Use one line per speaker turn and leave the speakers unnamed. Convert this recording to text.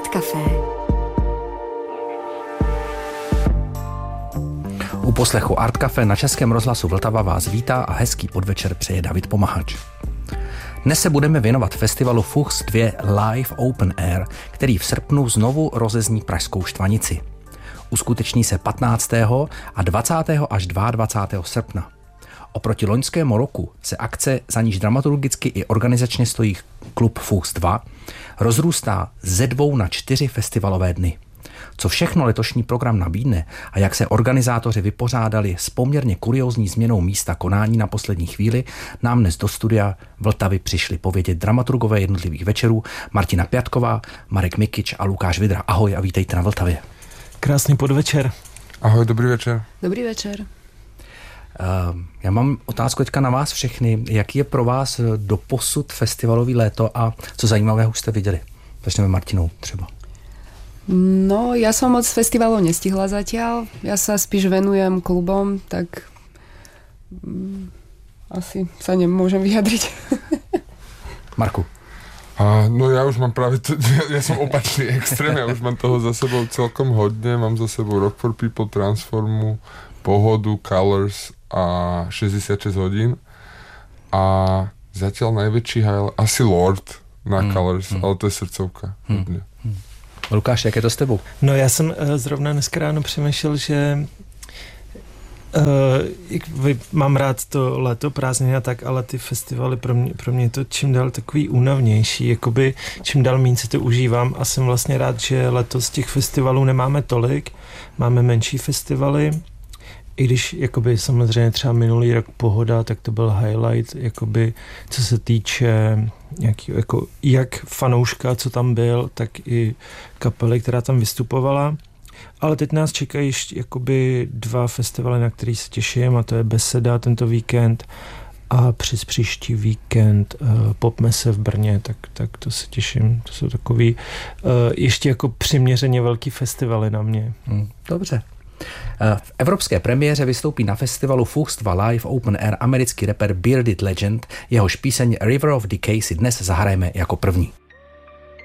Art Café.
U poslechu Art Café na Českém rozhlasu Vltava vás vítá a hezký podvečer přeje David Pomahač. Dnes se budeme věnovat festivalu Fuchs 2 Live Open Air, který v srpnu znovu rozezní pražskou Štvanici. Uskuteční se 15. a 20. až 22. srpna. Oproti loňskému roku se akce, za níž dramaturgicky i organizačně stojí klub Fuchs 2, rozrůstá ze 2 na 4 festivalové dny. Co všechno letošní program nabídne a jak se organizátoři vypořádali s poměrně kuriózní změnou místa konání na poslední chvíli, nám dnes do studia Vltavy přišli povědět dramaturgové jednotlivých večerů Martina Pjatková, Marek Mikič a Lukáš Vidra. Ahoj a vítejte na Vltavě.
Krásný podvečer.
Ahoj, dobrý večer.
Dobrý večer.
Já mám otázku teďka na vás všechny. Jaký je pro vás doposud festivalový léto a co zajímavého už jste viděli? Začneme Martinou třeba.
No, ja som moc festivalov nestihla zatiaľ. Ja sa spíš venujem klubom, tak asi sa nemôžem vyjadriť.
Marku.
No ja už mám práve, ja som opačný extrém, ja už mám toho za sebou celkom hodne. Mám za sebou Rock for People, Transformu, Pohodu, Colors a 66 hodín. A zatiaľ najväčší highlight, asi Lord na Colors, ale to je srdcovka. Hodne.
Lukáš, jak je to s tebou?
No já jsem zrovna dneska ráno přemýšlel, že mám rád to léto, prázdniny a tak, ale ty festivaly pro mě je to čím dál takový únavnější, jakoby čím dál méně si to užívám a jsem vlastně rád, že letos těch festivalů nemáme tolik, máme menší festivaly, i když jakoby samozřejmě třeba minulý rok Pohoda, tak to byl highlight, jakoby co se týče nějaký, jako jak fanouška, co tam byl, tak i kapely, která tam vystupovala. Ale teď nás čekají ještě jakoby 2 festivaly, na který se těším, a to je Beseda tento víkend a přes příští víkend Popmese v Brně, tak to se těším. To jsou takový ještě jako přiměřeně velký festivaly na mě.
Dobře. V evropské premiéře vystoupí na festivalu Fuchs 2 Live Open Air americký rapper Bearded Legend, jehož píseň River of Decay si dnes zahrajeme jako první.